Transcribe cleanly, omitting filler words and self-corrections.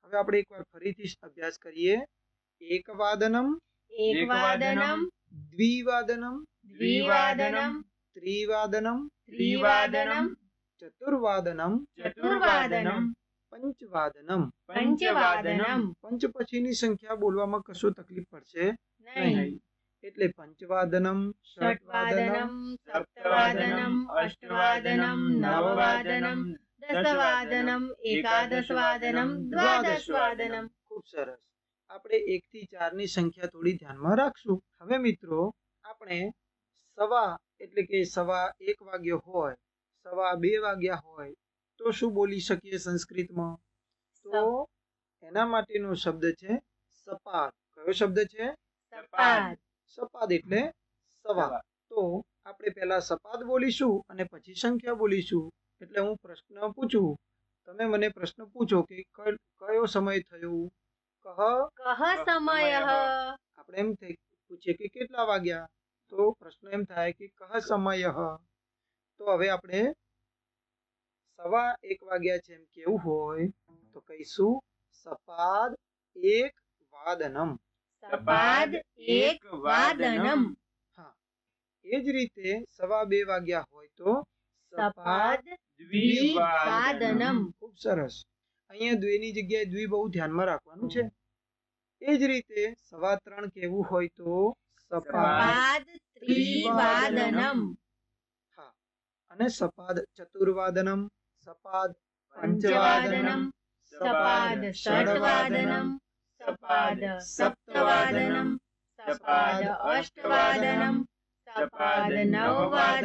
હવે આપણે એકવાર ફરીથી અભ્યાસ કરીએ. એકવાદનમ, एकवादनम દ્વિવાદનમ, द्विवादनम ત્રિવાદનમ, त्रिवादनम ચતુર્વાદનમ, चतुर्वादनम પંચવાદનમ. पंचवादनम પંચ પછીની સંખ્યા બોલવામાં કશું તકલીફ પડશે नहीं એટલે પંચવાદનમ, षट्वादनम सप्तवादनम अष्टवादनम नववादनम दशवादनम एकादशवादनम द्वादशवादनम. ખૂબ સરસ. આપણે 1 થી 4 ની સંખ્યા થોડી ધ્યાનમાં રાખશું. હવે મિત્રો આપણે સવા એટલે કે સવા 1 વાગ્યો હોય, સવા 2 વાગ્યા હોય તો શું બોલી શકીએ સંસ્કૃતમાં? તો એના માટેનો શબ્દ છે સપાદ. કયો શબ્દ છે? सपाद સપાદ એટલે સવા. તો આપણે પહેલા સપાદ બોલીશું અને પછી સંખ્યા બોલીશું. એટલે હું પ્રશ્ન પૂછું, તમે મને પ્રશ્ન પૂછો કે કયો સમય થયો? कह समयः આપણે એમ પૂછીએ કે કેટલા વાગ્યા? તો પ્રશ્ન એમ થાય કે કહ સમયઃ. તો હવે આપણે સવા 1 વાગ્યા છે એમ કેવું હોય તો કહીશું સપાદ 1 વાદનમ. सपाद एक वादनम હા, એ જ રીતે સવા 2 વાગ્યા હોય તો सपाद द्विवादनम. ખૂબ સરસ. અહીંયા દ્વિની જગ્યાએ દ્વિ બહુ ધ્યાનમાં રાખવાનું છે. એ જ રીતે સવા 3 કેવું હોય તો સપાદ. सपाद त्रिवादनम હા, અને સપાદ ચતુર્વાદનમ, સપાદ पंचवादनम सपाद षट्वादनम सपाद सप्तवादनम सपाद अष्टवादनम सपाद नववादनम